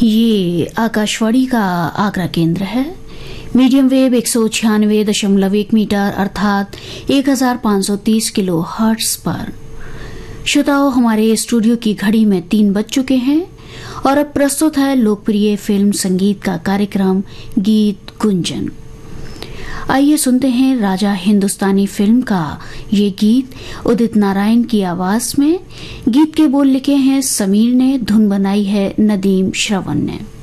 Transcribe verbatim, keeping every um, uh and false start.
ये आकाशवाणी का आगरा केंद्र है। मीडियम वेव एक सौ छियानवे दशमलव एक मीटर अर्थात एक हजार पाँच सौ तीस किलो हर्ट्ज पर। श्रोताओं, हमारे स्टूडियो की घड़ी में तीन बज चुके हैं और अब प्रस्तुत है लोकप्रिय फिल्म संगीत का कार्यक्रम गीत गुंजन। आइए सुनते हैं राजा हिंदुस्तानी फिल्म का ये गीत उदित नारायण की आवाज में। गीत के बोल लिखे हैं समीर ने, धुन बनाई है नदीम श्रवण ने।